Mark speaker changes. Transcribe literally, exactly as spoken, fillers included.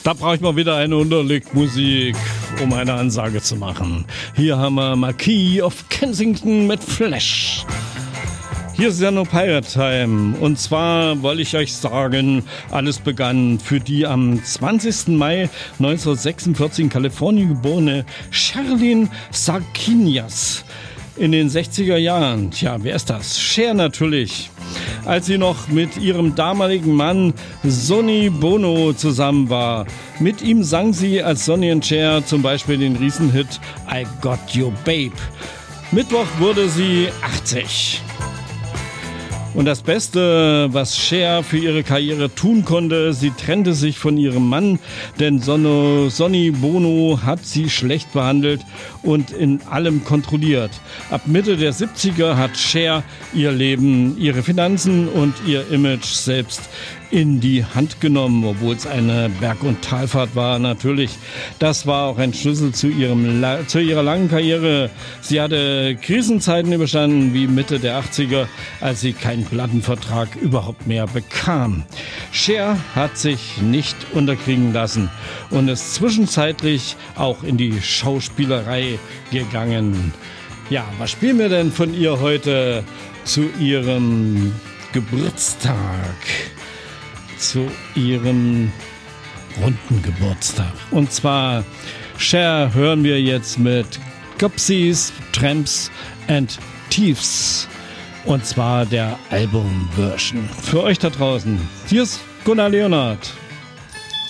Speaker 1: Da brauche ich mal wieder eine Unterlegmusik, um eine Ansage zu machen. Hier haben wir Marquis of Kensington mit Flash. Hier ist ja nur Pirate Time. Und zwar wollte ich euch sagen, alles begann für die am zwanzigsten Mai neunzehnhundertsechsundvierzig in Kalifornien geborene Sherlyn Sarkinias. In den sechziger Jahren. Tja, wer ist das? Cher natürlich. Als sie noch mit ihrem damaligen Mann Sonny Bono zusammen war. Mit ihm sang sie als Sonny und Cher zum Beispiel den Riesenhit I Got You Babe. Mittwoch wurde sie achtzig. Und das Beste, was Cher für ihre Karriere tun konnte, sie trennte sich von ihrem Mann, denn Sonny Bono hat sie schlecht behandelt und in allem kontrolliert. Ab Mitte der siebziger hat Cher ihr Leben, ihre Finanzen und ihr Image selbst in die Hand genommen, obwohl es eine Berg- und Talfahrt war, natürlich. Das war auch ein Schlüssel zu, ihrem, zu ihrer langen Karriere. Sie hatte Krisenzeiten überstanden, wie Mitte der achtziger, als sie keinen Plattenvertrag überhaupt mehr bekam. Cher hat sich nicht unterkriegen lassen und ist zwischenzeitlich auch in die Schauspielerei gegangen. Ja, was spielen wir denn von ihr heute zu ihrem Geburtstag? Zu ihrem runden Geburtstag. Und zwar Cher hören wir jetzt mit Gypsies, Tramps and Thieves. Und zwar der Album-Version. Für euch da draußen. Hier ist Gunnar Leonhardt.